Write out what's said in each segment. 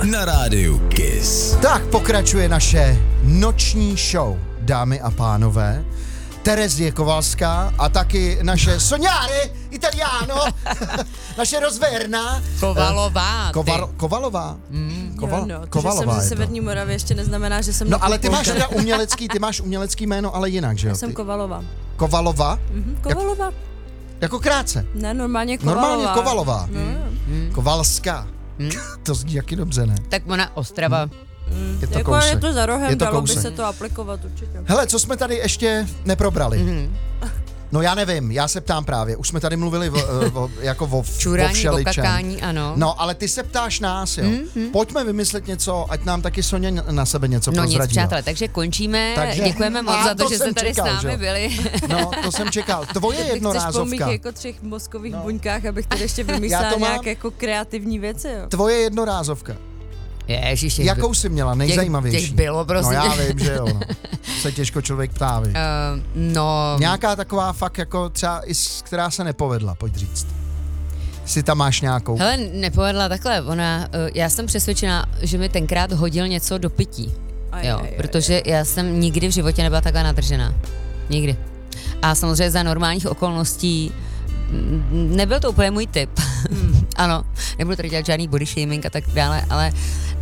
na rádiu KISS. Tak pokračuje naše noční show, dámy a pánové. Terezie Kovalská a taky naše Soňáre Italiano, naše rozverná. Kovalová. Kovalová. Kovalová že jsem ze Severní Moravy ještě neznamená, že jsem... No ale ty máš teda umělecký jméno, ale jinak, že jo? Já jsem Kovalová. Kovalová? Kovalová. Jako krátce? Ne, normálně Kovalová. Normálně Kovalová. Kovalská. To zní jaký dobře, ne? Tak ona Ostrava. Je to jako kousek. je to za rohem, dalo by kousek. se to aplikovat určitě. Hele, co jsme tady ještě neprobrali? No já nevím, já se ptám právě. Už jsme tady mluvili jako o Čurání, všeličem. kakání, ano. No, ale ty se ptáš nás, jo. Pojďme vymyslet něco, ať nám taky Soně na sebe něco No prozradí. nic, přátelé, takže končíme. Děkujeme moc za to, že jste tady s námi byli. No, to jsem čekal. Tvoje Chceš po jednorázovka. mých jako 3 mozkových buňkách, abych tady ještě vymyslela nějaké jako kreativní věci, jo. Tvoje jednorázovka. Ježiši. Jakou jsi měla? Nejzajímavější. Těch bylo prostě. No já vím, že jo. No. Se těžko člověk ptá, no. Nějaká taková fakt jako třeba, která se nepovedla, pojď říct. Si tam máš nějakou. Hele, nepovedla takhle. Já jsem přesvědčená, že mi tenkrát hodil něco do pití. Protože já jsem nikdy v životě nebyla takhle nadržená. Nikdy. A samozřejmě za normálních okolností nebyl to úplně můj typ. Ano, nebudu tady dělat žádný body shaming a tak dále, ale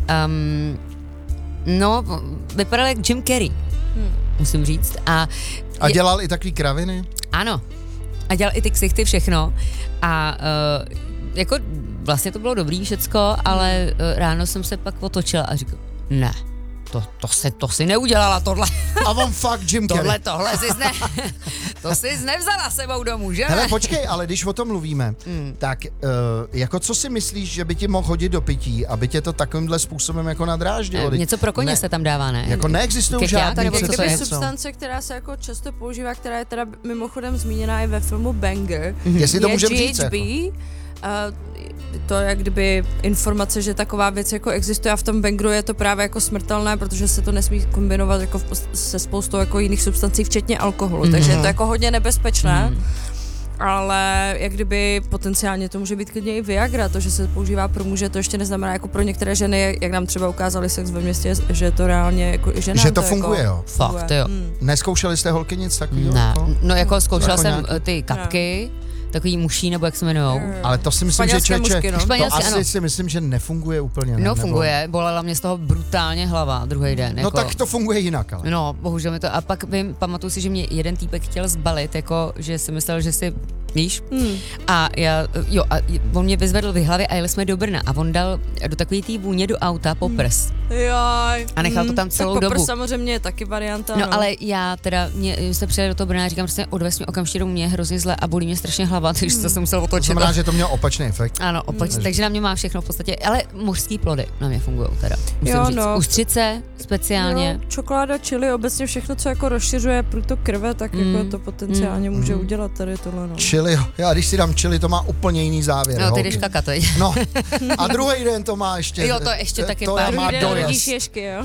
no, vypadal jak Jim Carrey, musím říct. A dělal i takový kraviny? Ano. A dělal i ty ksichty, všechno. A jako vlastně to bylo dobrý všecko, ale ráno jsem se pak otočila a říkala, ne. To si neudělala, tohle. A on fakt Jim Carrey. Tohle to jsi nevzala sebou domů, že? Hele, počkej, ale když o tom mluvíme, tak jako co si myslíš, že by ti mohl hodit do pití, aby tě to takovýmhle způsobem jako nadráždilo? Něco pro koně se tam dává, ne? Jako neexistují žádný nebo přece kdyby něco. substance, která se jako často používá, která je teda mimochodem zmíněná i ve filmu Banger, Jestli to je můžeme říct, GHB, to jak kdyby informace, že taková věc jako existuje a v tom Bangeru je to právě jako smrtelné, protože se to nesmí kombinovat jako se spoustou jako jiných substancí, včetně alkoholu, takže je to jako hodně nebezpečné. Ale jak kdyby potenciálně to může být klidně i Viagra, to, že se používá pro muže, to ještě neznamená jako pro některé ženy, jak nám třeba ukázali Sex ve městě, že je to reálně jako i ženám. Že to funguje, jako jo. Fakt, jo. Neskoušeli jste holky nic takového? Ne, Jako? no jako zkoušela Jako jsem nějaký? ty kapky, takový muší, nebo jak se jmenujou. Ale to si myslím, že mušky, no. to asi si myslím, že nefunguje úplně. Ne? No funguje, bolela mě z toho brutálně hlava druhý den. No jako. tak to funguje jinak, ale. No, bohužel mi to, a pak pamatuju si, že mě jeden týpek chtěl zbalit, jako, že si myslel, že si, víš, a on mě vyzvedl v hlavě a jeli jsme do Brna a on dal do takový té vůně do auta poprs. Jaj. A nechal to tam celou tak dobu. samozřejmě je taky varianta. No ale já teda, jsme přijeli do toho Brna a říkám, prostě odvez mě okamžitě do mě hrozně zle a bolí mě strašně hlava, takže to jsem musel To otočit. znamená, že to mělo opačný efekt. Ano, takže na mě má všechno v podstatě, ale mořský plody na mě fungují teda, musím říct. Ustřice speciálně. Jo, čokoláda, chili, obecně všechno, co jako rozšiřuje průtok krve, tak jako to potenciálně může udělat tady tohle, no. Chili, já když si dám chili, to má úplně jiný závěr. No, ty jdeš kakat, teď. No, a druhý den to má ještě. Jo, to ještě taky to pár. má Druhý den dojezd. vidíš ješky, jo.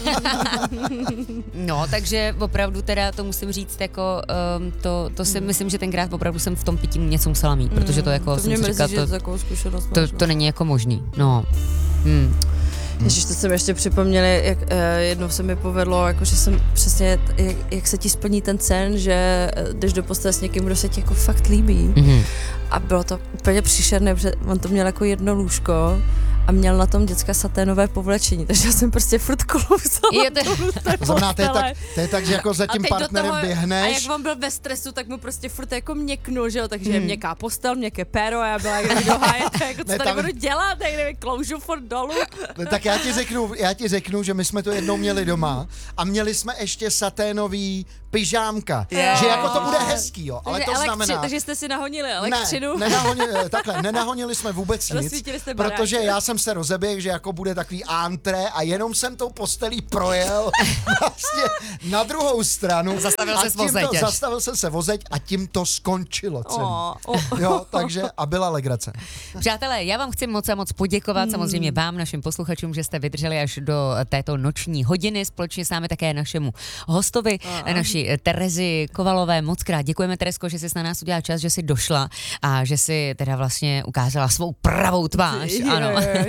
No, takže opravdu teda to musím říct, jako to si myslím, že tenkrát opravdu jsem v tom pití něco musela mít, protože to jako To mě mrzí, že takovou zkušenost máš, to není jako možný, no. Ježiš, to jsem ještě připomněli, jak jednou se mi povedlo, jako, že jsem přesně, jak se ti splní ten sen, že jdeš do postele s někým, kdo se ti jako fakt líbí. A bylo to úplně příšerné, protože on to měl jako jedno lůžko a měl na tom dětská saténové povlečení, takže já jsem prostě furt klouzala. To znamená, to je tak, že jako za tím partnerem běhneš. A jak on byl ve stresu, tak mu prostě furt jako měknul, že jo, takže je měkká postel, měkké péro a já byla jak do hájete, jako co tady budu dělat, tak nevím, kloužu furt dolů. Tak já ti řeknu, že my jsme to jednou měli doma a měli jsme ještě saténový pyžámka, že jako to bude hezký, jo, ale to znamená... Takže jste si nahonili elektřinu? Nenahonili jsme vůbec nic, protože já jsem se rozeběhl, že jako bude takový antré a jenom jsem tou postelí projel vlastně na druhou stranu. Zastavil jsem se vozeť a tím to skončilo celý. Jo, takže a byla legrace. Přátelé, já vám chci moc a moc poděkovat samozřejmě vám, našim posluchačům, že jste vydrželi až do této noční hodiny. Společně s námi také našemu hostovi, naší Terezi Kovalové. Moc krát děkujeme, Terezko, že jsi na nás udělala čas, že jsi došla a že jsi teda vlastně ukázala svou pravou tvář. Ano.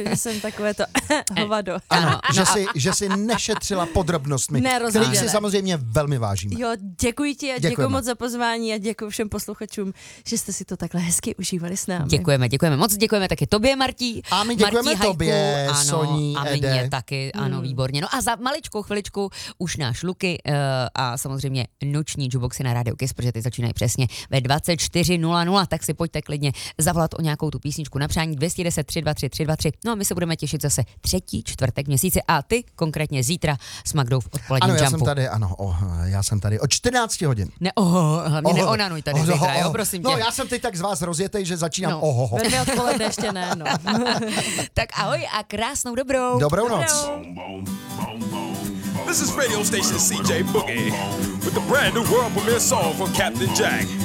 že jsem takové to hovado. Ano, že si nešetřila podrobnostmi, kterých si samozřejmě velmi vážíme. Jo, děkuji ti a děkuji moc za pozvání a děkuji všem posluchačům, že jste si to takhle hezky užívali s námi. Děkujeme moc, děkujeme taky tobě, Martí. A my děkujeme tobě, Soní, a mě taky, ano, výborně. No a za maličkou chviličku už náš Luky a samozřejmě noční jukeboxy na Radio Kiss, protože ty začínají přesně ve 24:00, tak si pojďte klidně zavolat o nějakou tu písničku na přání 210 323 323. No a my se budeme těšit zase 3. čtvrtek v měsíci a ty konkrétně zítra s Magdou v odpoledním jumpu. Já jsem tady od 14 hodin. Hlavně neonanuj tady zítra, jo, prosím tě. No já jsem teď tak z vás rozjetej, že začínám Ve 2 odpoledne ještě ne, no. Tak ahoj a krásnou dobrou. Dobrou noc. This is radio station CJ Boogie with the brand new world premiere song from Captain Jack.